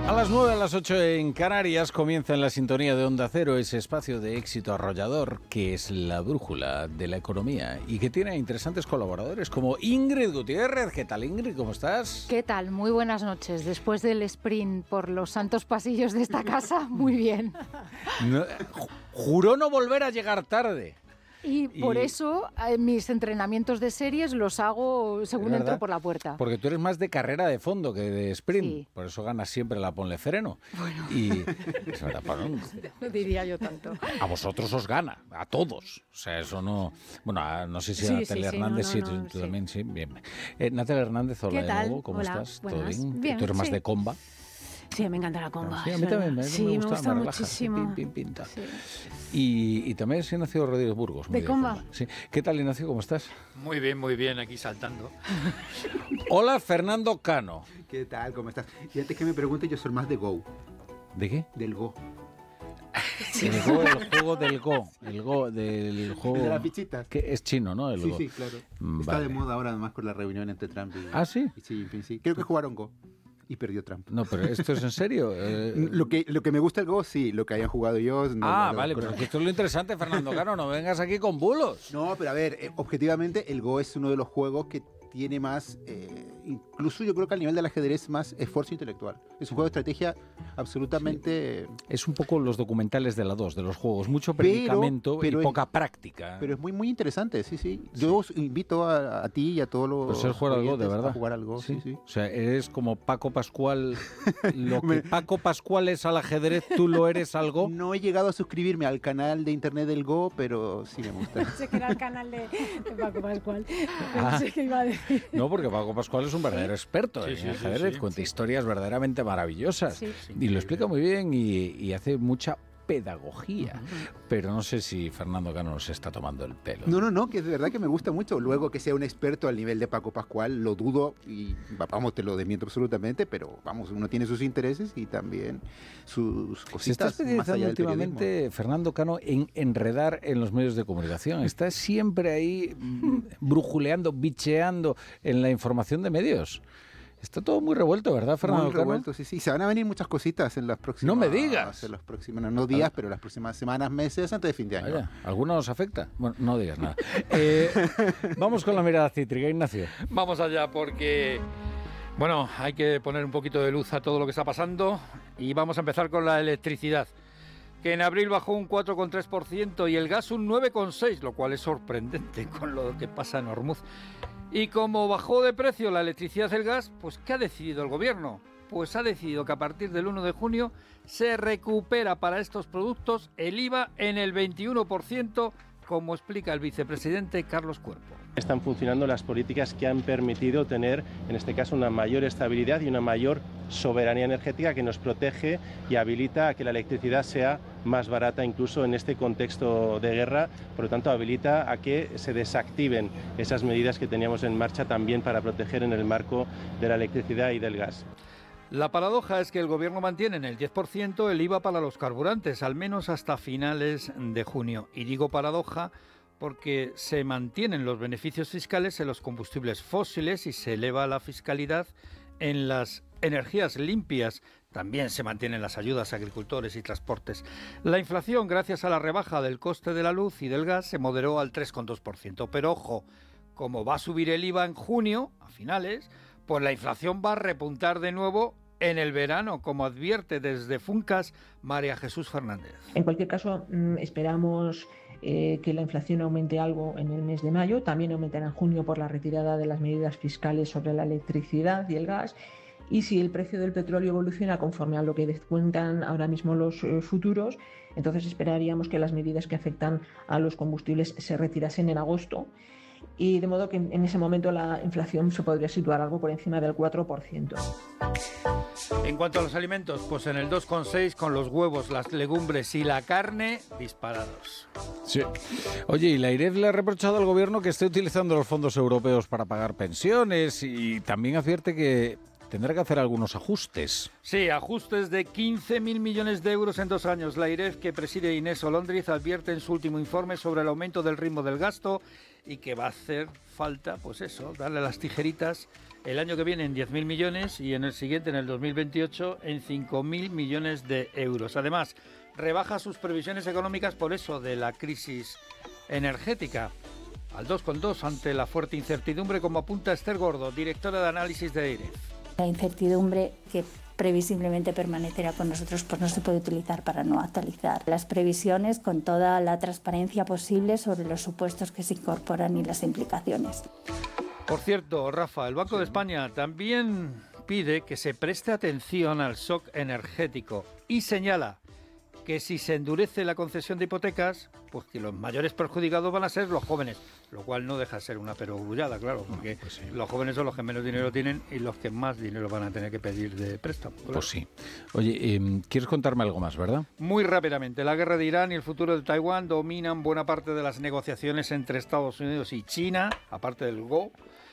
A las 9, a las 8 en Canarias comienza en la sintonía de Onda Cero ese espacio de éxito arrollador que es la brújula de la economía y que tiene interesantes colaboradores como Ingrid Gutiérrez. ¿Qué tal, Ingrid? ¿Cómo estás? ¿Qué tal? Muy buenas noches. Después del sprint por los santos pasillos de esta casa, muy bien. Juró no volver a llegar tarde. Y por eso mis entrenamientos de series los hago según entro por la puerta. Porque tú eres más de carrera de fondo que de sprint. Sí. Por eso ganas siempre la ponle freno. Bueno. Y es verdad, no diría yo tanto. A vosotros os gana, a todos. O sea, eso no... Bueno, no sé si a Natalia Hernández tú también, sí. Bien. Natalia Hernández, hola de nuevo, ¿cómo estás? Buenas. ¿Todo bien? Bien, ¿Tú eres más de comba? Sí, me encanta la comba. Sí, a mí también me gusta muchísimo. Pinta. Sí. Y también es Ignacio Rodríguez Burgos. ¿De comba? Sí. ¿Qué tal, Ignacio? ¿Cómo estás? Muy bien, aquí saltando. Hola, Fernando Cano. ¿Qué tal? ¿Cómo estás? Y antes que me pregunte, yo soy más de Go. ¿De qué? Del Go. El juego del Go. El juego... De las fichitas. Que es chino, ¿no? Go. Sí, claro. Está de moda ahora, además, con la reunión entre Trump y... ¿Ah, sí? Y Xi Jinping, sí. Creo que jugaron Go. Y perdió Trump. No, pero ¿esto es en serio? Lo que me gusta el Go, sí. Lo que hayan jugado ellos... No, vale, pero esto es lo interesante, Fernando Cano. No vengas aquí con bulos. No, pero a ver, objetivamente, el Go es uno de los juegos que tiene más, incluso yo creo que al nivel del ajedrez, más esfuerzo intelectual. Es un juego de estrategia absolutamente... Sí. Es un poco los documentales de la 2, de los juegos. Mucho predicamento y poca práctica. Pero es muy, muy interesante, sí. Yo os invito a ti y a todos los... Pues es jugar al Go, de verdad. A jugar al Go, sí. O sea, eres como Paco Pascual. Lo que Paco Pascual es al ajedrez, tú lo eres al Go. No he llegado a suscribirme al canal de internet del Go, pero sí me gusta. Sé que era el canal de Paco Pascual. Pensé que iba a decir... No, porque Paco Pascual es un verdadero experto en ajedrez, cuenta historias verdaderamente maravillosas y lo explica muy bien y hace mucha pedagogía, pero no sé si Fernando Cano nos está tomando el pelo. No, que es verdad que me gusta mucho. Luego que sea un experto al nivel de Paco Pascual, lo dudo y vamos, te lo desmiento absolutamente, pero vamos, uno tiene sus intereses y también sus cositas. Se está especializando últimamente, Fernando Cano, en enredar en los medios de comunicación. Está siempre ahí brujuleando, bicheando en la información de medios. Está todo muy revuelto, ¿verdad, Fernando? Muy revuelto, sí. Se van a venir muchas cositas en las próximas... ¡No me digas! En los próximos, no días, pero las próximas semanas, meses, antes de fin de año. Vaya, ¿alguna nos afecta? Bueno, no digas nada. Vamos con la mirada cítrica, Ignacio. Vamos allá, porque... Bueno, hay que poner un poquito de luz a todo lo que está pasando y vamos a empezar con la electricidad, que en abril bajó un 4,3% y el gas un 9,6%, lo cual es sorprendente con lo que pasa en Hormuz. Y como bajó de precio la electricidad y el gas, pues ¿qué ha decidido el gobierno? Pues ha decidido que a partir del 1 de junio se recupera para estos productos el IVA en el 21%, como explica el vicepresidente Carlos Cuerpo. Están funcionando las políticas que han permitido tener, en este caso, una mayor estabilidad y una mayor soberanía energética que nos protege y habilita a que la electricidad sea más barata incluso en este contexto de guerra. Por lo tanto, habilita a que se desactiven esas medidas que teníamos en marcha también para proteger en el marco de la electricidad y del gas. La paradoja es que el gobierno mantiene en el 10% el IVA para los carburantes, al menos hasta finales de junio. Y digo paradoja porque se mantienen los beneficios fiscales en los combustibles fósiles y se eleva la fiscalidad en las energías limpias. También se mantienen las ayudas a agricultores y transportes. La inflación, gracias a la rebaja del coste de la luz y del gas, se moderó al 3,2%. Pero ojo, como va a subir el IVA en junio, a finales, pues la inflación va a repuntar de nuevo en el verano, como advierte desde Funcas María Jesús Fernández. En cualquier caso, esperamos que la inflación aumente algo en el mes de mayo. También aumentará en junio por la retirada de las medidas fiscales sobre la electricidad y el gas. Y si el precio del petróleo evoluciona conforme a lo que descuentan ahora mismo los futuros, entonces esperaríamos que las medidas que afectan a los combustibles se retirasen en agosto. Y de modo que en ese momento la inflación se podría situar algo por encima del 4%. En cuanto a los alimentos, pues en el 2,6% con los huevos, las legumbres y la carne disparados. Sí. Oye, y la AIREF le ha reprochado al gobierno que esté utilizando los fondos europeos para pagar pensiones y también advierte que tendrá que hacer algunos ajustes. Sí, ajustes de 15.000 millones de euros en 2 años. La AIREF, que preside Inés Olóndriz, advierte en su último informe sobre el aumento del ritmo del gasto y que va a hacer falta, pues eso, darle las tijeritas el año que viene en 10.000 millones y en el siguiente, en el 2028, en 5.000 millones de euros. Además, rebaja sus previsiones económicas por eso de la crisis energética. Al 2,2 ante la fuerte incertidumbre, como apunta Esther Gordo, directora de análisis de EIREF. La incertidumbre que previsiblemente permanecerá con nosotros, pues no se puede utilizar para no actualizar las previsiones con toda la transparencia posible sobre los supuestos que se incorporan y las implicaciones. Por cierto, Rafa, el Banco de España también pide que se preste atención al shock energético y señala que si se endurece la concesión de hipotecas, pues que los mayores perjudicados van a ser los jóvenes, lo cual no deja de ser una perogrullada, claro, porque Pues sí. los jóvenes son los que menos dinero tienen y los que más dinero van a tener que pedir de préstamo. Claro. Pues sí. Oye, ¿quieres contarme algo más, verdad? Muy rápidamente, la guerra de Irán y el futuro de Taiwán dominan buena parte de las negociaciones entre Estados Unidos y China, aparte del Go.